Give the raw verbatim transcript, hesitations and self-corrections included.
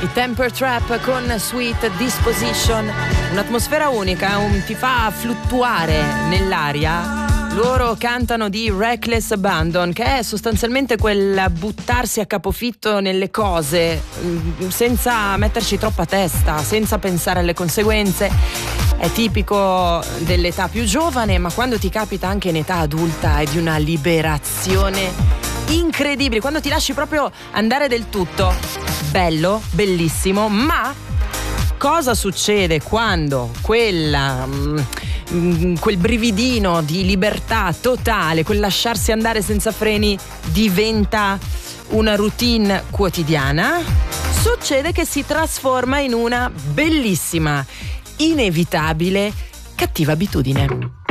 I Temper Trap con Sweet Disposition, un'atmosfera unica, un, ti fa fluttuare nell'aria. Loro cantano di Reckless Abandon, che è sostanzialmente quel buttarsi a capofitto nelle cose senza metterci troppa testa, senza pensare alle conseguenze. È tipico dell'età più giovane, ma quando ti capita anche in età adulta è di una liberazione incredibile, quando ti lasci proprio andare del tutto. Bello, bellissimo, ma cosa succede quando quella mh, quel brividino di libertà totale, quel lasciarsi andare senza freni diventa una routine quotidiana? Succede che si trasforma in una bellissima, inevitabile, cattiva abitudine.